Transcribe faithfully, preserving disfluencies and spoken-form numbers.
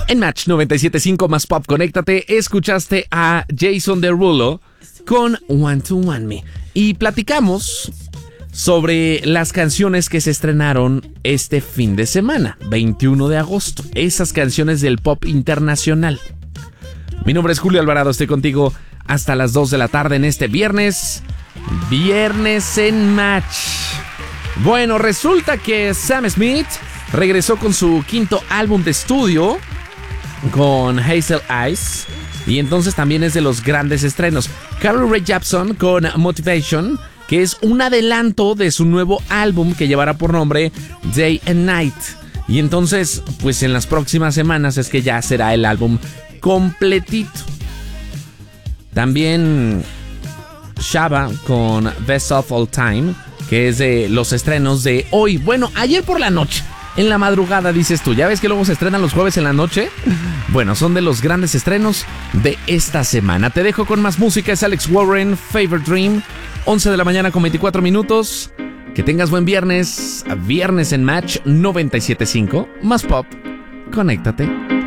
En Match noventa y siete punto cinco más Pop, conéctate. Escuchaste a Jason Derulo con Want to Want Me. Y platicamos sobre las canciones que se estrenaron este fin de semana, veintiuno de agosto. Esas canciones del pop internacional. Mi nombre es Julio Alvarado, estoy contigo hasta las dos de la tarde en este viernes. Viernes en Match. Bueno, resulta que Sam Smith regresó con su quinto álbum de estudio, con Hazel Eyes, y entonces también es de los grandes estrenos. Carly Rae Jepsen con Motivation, que es un adelanto de su nuevo álbum que llevará por nombre Day and Night. Y entonces, pues en las próximas semanas es que ya será el álbum completito. También Shabba con Best of All Time, que es de los estrenos de hoy. Bueno, ayer por la noche. En la madrugada, dices tú. ¿Ya ves que luego se estrenan los jueves en la noche? Bueno, son de los grandes estrenos de esta semana. Te dejo con más música. Es Alex Warren, Favorite Dream. once de la mañana con veinticuatro minutos. Que tengas buen viernes. Viernes en Match noventa y siete punto cinco. Más Pop. Conéctate.